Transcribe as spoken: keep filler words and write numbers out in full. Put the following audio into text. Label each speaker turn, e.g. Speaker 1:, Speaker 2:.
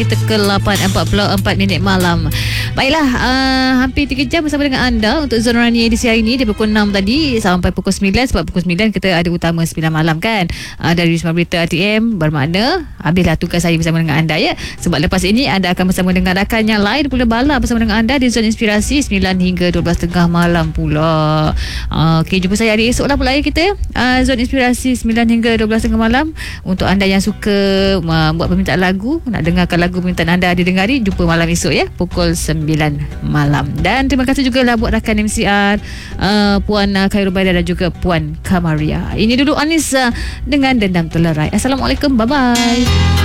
Speaker 1: Kita ke lapan empat puluh empat minit malam. Baiklah, uh, hampir tiga jam bersama dengan anda untuk Zon Rani edisi hari ini. Dari pukul enam tadi sampai pukul sembilan. Sebab pukul sembilan kita ada utama sembilan malam kan, uh, dari Wisma Berita R T M. Bermakna habislah tugas saya bersama dengan anda ya. Sebab lepas ini anda akan bersama dengan rakan yang lain pula bala bersama dengan anda di Zon Inspirasi sembilan hingga dua belas tiga puluh malam pula. uh, Ok, jumpa saya hari esok lah pula ya kita, uh, Zon Inspirasi sembilan hingga dua belas tiga puluh malam. Untuk anda yang suka uh, buat permintaan lagu, nak dengarkan lagu permintaan anda didengari, jumpa malam esok ya, pukul sembilan malam. Dan terima kasih juga lah buat rakan M C R, uh, Puan uh, Khairubaida dan juga Puan Kamaria. Ini dulu Anis uh, dengan Dendam Telerai. Assalamualaikum, bye bye.